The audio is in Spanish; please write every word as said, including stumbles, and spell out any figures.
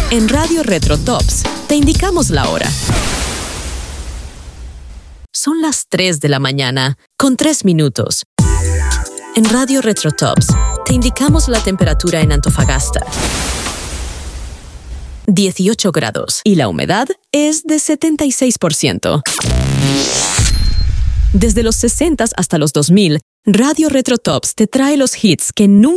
En Radio Retro Tops te indicamos la hora. Son las tres de la mañana, con tres minutos. En Radio Retro Tops te indicamos la temperatura en Antofagasta. dieciocho grados y la humedad es de setenta y seis por ciento. Desde los sesenta hasta los dos mil, Radio Retro Tops te trae los hits que nunca